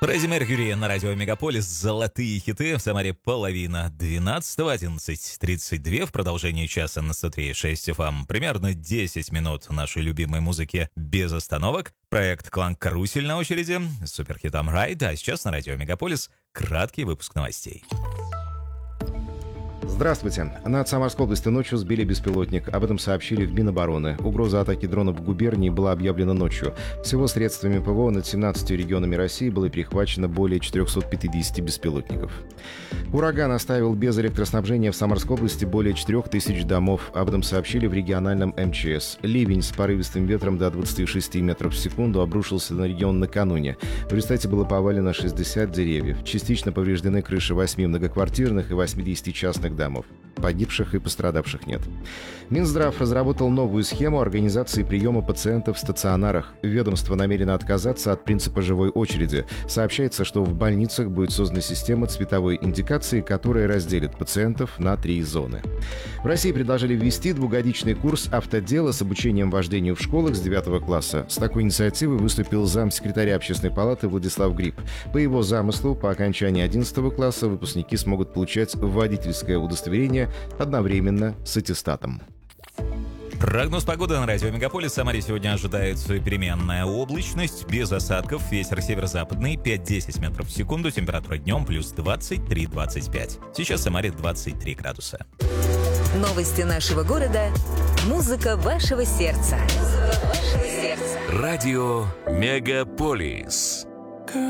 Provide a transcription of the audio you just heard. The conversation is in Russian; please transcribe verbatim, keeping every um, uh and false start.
Фредди Меркьюри на радио Мегаполис. Золотые хиты. В Самаре половина двенадцатого, одиннадцать тридцать два. В продолжении часа на сто три и шесть эф эм. Примерно десять минут нашей любимой музыки без остановок. Проект «Клан Карусель» на очереди. С суперхитом «Райд». А сейчас на радио Мегаполис краткий выпуск новостей. Здравствуйте. Над Самарской областью ночью сбили беспилотник. Об этом сообщили в Минобороны. Угроза атаки дронов в губернии была объявлена ночью. Всего средствами ПВО над семнадцатью регионами России было перехвачено более четыреста пятьдесят беспилотников. Ураган оставил без электроснабжения в Самарской области более четырех тысяч домов. Об этом сообщили в региональном эм че эс. Ливень с порывистым ветром до двадцати шести метров в секунду обрушился на регион накануне. В результате было повалено шестьдесят деревьев. Частично повреждены крыши восьми многоквартирных и восьмидесяти частных домов. Погибших и пострадавших нет. Минздрав разработал новую схему организации приема пациентов в стационарах. Ведомство намерено отказаться от принципа живой очереди. Сообщается, что в больницах будет создана система цветовой индикации, которая разделит пациентов на три зоны. В России предложили ввести двухгодичный курс автодела с обучением вождению в школах с девятого класса. С такой инициативой выступил замсекретаря Общественной палаты Владислав Гриб. По его замыслу, по окончании одиннадцатого класса выпускники смогут получать водительское удостоверение одновременно с аттестатом. Прогноз погоды на радио Мегаполис. В Самаре сегодня ожидается переменная облачность, без осадков. Ветер северо-западный, пять-десять метров в секунду. Температура днем плюс двадцать три - двадцать пять. Сейчас в Самаре двадцать три градуса. Новости нашего города. Музыка вашего сердца. Музыка вашего сердца. Радио Мегаполис.